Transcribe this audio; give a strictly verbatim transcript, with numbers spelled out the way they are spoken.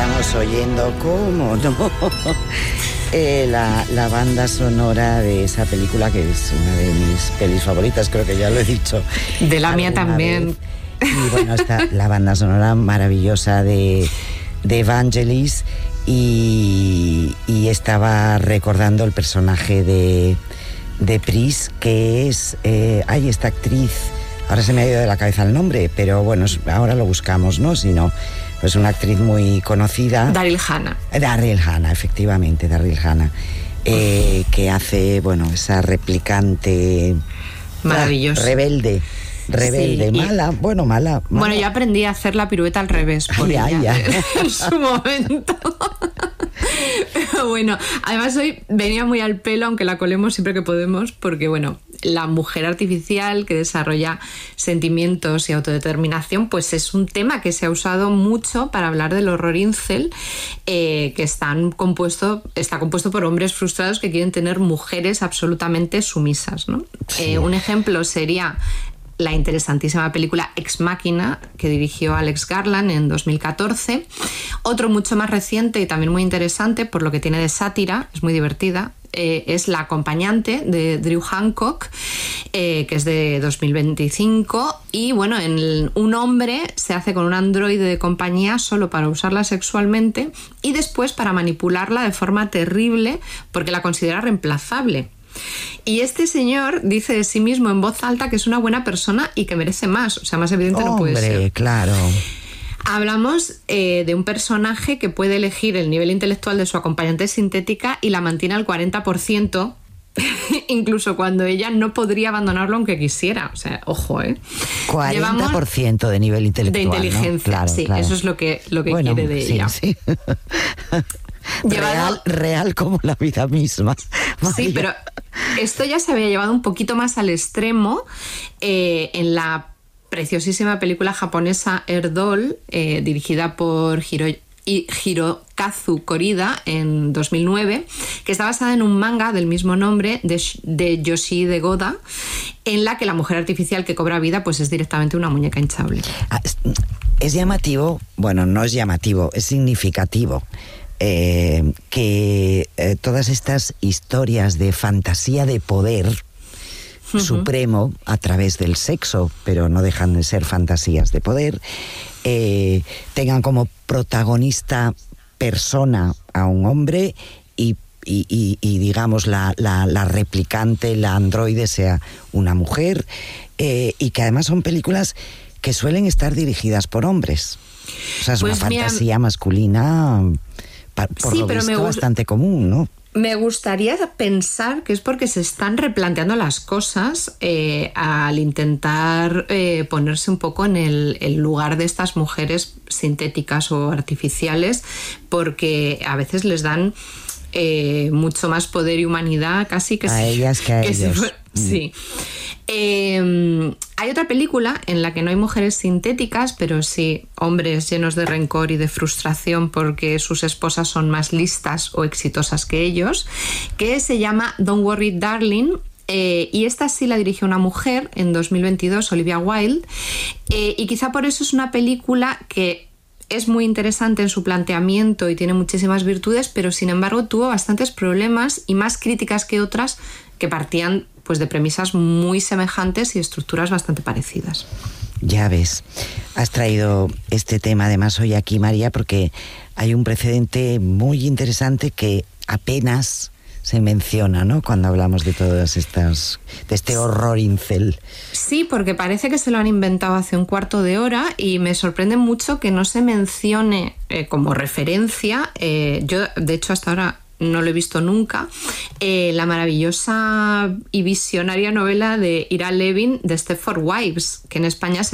Estamos oyendo, ¿cómo no? eh, la, la banda sonora de esa película, que es una de mis pelis favoritas, creo que ya lo he dicho. De la mía también. Vez. Y bueno, está la banda sonora maravillosa de, de Vangelis, y, y estaba recordando el personaje de, de Pris, que es, eh, ay, esta actriz, ahora se me ha ido de la cabeza el nombre, pero bueno, ahora lo buscamos, ¿no? Si no, pues una actriz muy conocida. Daryl Hannah. Daryl Hannah, efectivamente, Daryl Hannah, eh, que hace, bueno, esa replicante maravillosa, rebelde. Rebelde, sí, mala, y, bueno, mala, mala. Bueno, yo aprendí a hacer la pirueta al revés por ay, ella, ay, ay. en su momento. Pero bueno, además hoy venía muy al pelo, aunque la colemos siempre que podemos, porque bueno, la mujer artificial que desarrolla sentimientos y autodeterminación, pues es un tema que se ha usado mucho para hablar del horror incel, eh, que están compuesto, está compuesto por hombres frustrados que quieren tener mujeres absolutamente sumisas, ¿no? Sí. Eh, un ejemplo sería la interesantísima película Ex Machina, que dirigió Alex Garland en dos mil catorce. Otro mucho más reciente y también muy interesante, por lo que tiene de sátira, es muy divertida, eh, es La acompañante, de Drew Hancock, eh, que es de dos mil veinticinco. Y bueno, en un hombre se hace con un androide de compañía solo para usarla sexualmente y después para manipularla de forma terrible porque la considera reemplazable. Y este señor dice de sí mismo en voz alta que es una buena persona y que merece más. O sea, más evidente Hombre, no puede ser. Hombre, claro. Hablamos eh, de un personaje que puede elegir el nivel intelectual de su acompañante sintética y la mantiene al cuarenta por ciento, incluso cuando ella no podría abandonarlo aunque quisiera. O sea, ojo, ¿eh? cuarenta por ciento de nivel intelectual, de inteligencia, ¿no? Claro, sí, claro. Eso es lo que, lo que bueno, quiere de sí, ella. Sí. Llevado... Real, real como la vida misma. María. Sí, pero esto ya se había llevado un poquito más al extremo eh, en la preciosísima película japonesa Erdol, eh, dirigida por Hiro, Hirokazu Korida en dos mil nueve, que está basada en un manga del mismo nombre de, de Yoshihide Goda, en la que la mujer artificial que cobra vida pues es directamente una muñeca hinchable. Ah, es, es llamativo, bueno, no es llamativo, es significativo. Eh, que eh, todas estas historias de fantasía de poder uh-huh. supremo a través del sexo, pero no dejan de ser fantasías de poder, eh, tengan como protagonista persona a un hombre y, y, y, y digamos la, la, la replicante, la androide sea una mujer, eh, y que además son películas que suelen estar dirigidas por hombres. O sea, es pues una fantasía mira, masculina... Por sí, lo pero visto, me bastante común, ¿no? Me gustaría pensar que es porque se están replanteando las cosas eh, al intentar eh, ponerse un poco en el, el lugar de estas mujeres sintéticas o artificiales, porque a veces les dan eh, mucho más poder y humanidad casi que a si, ellas que a que ellos. Si fue, mm. Sí. Eh, hay otra película en la que no hay mujeres sintéticas, pero sí hombres llenos de rencor y de frustración porque sus esposas son más listas o exitosas que ellos, que se llama Don't Worry Darling, eh, y esta sí la dirigió una mujer en dos mil veintidós, Olivia Wilde, eh, y quizá por eso es una película que es muy interesante en su planteamiento y tiene muchísimas virtudes, pero sin embargo tuvo bastantes problemas y más críticas que otras que partían pues de premisas muy semejantes y estructuras bastante parecidas. Ya ves, has traído este tema además hoy aquí, María, porque hay un precedente muy interesante que apenas se menciona, ¿no?, cuando hablamos de todas estas, de este horror incel. Sí, porque parece que se lo han inventado hace un cuarto de hora y me sorprende mucho que no se mencione eh, como referencia. Eh, yo, de hecho, hasta ahora no lo he visto nunca, eh, la maravillosa y visionaria novela de Ira Levin de Stepford Wives, que en España se